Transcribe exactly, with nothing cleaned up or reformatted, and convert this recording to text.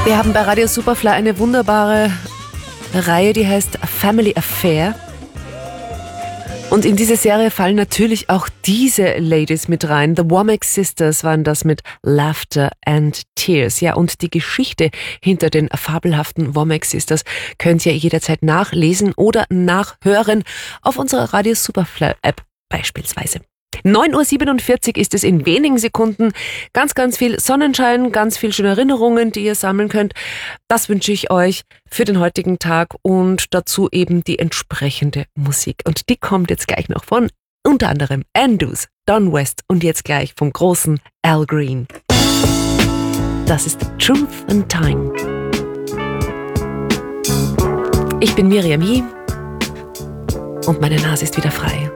Wir haben bei Radio Superfly eine wunderbare Reihe, die heißt Family Affair. Und in diese Serie fallen natürlich auch diese Ladies mit rein. The Womack Sisters waren das mit Laughter and Tears. Ja, und die Geschichte hinter den fabelhaften Womack Sisters könnt ihr jederzeit nachlesen oder nachhören auf unserer Radio Superfly App beispielsweise. neun Uhr siebenundvierzig ist es in wenigen Sekunden. Ganz, ganz viel Sonnenschein, ganz viel schöne Erinnerungen, die ihr sammeln könnt. Das wünsche ich euch für den heutigen Tag und dazu eben die entsprechende Musik. Und die kommt jetzt gleich noch von unter anderem Andus, Don West und jetzt gleich vom großen Al Green. Das ist Truth and Time. Ich bin Miriam Yee und meine Nase ist wieder frei.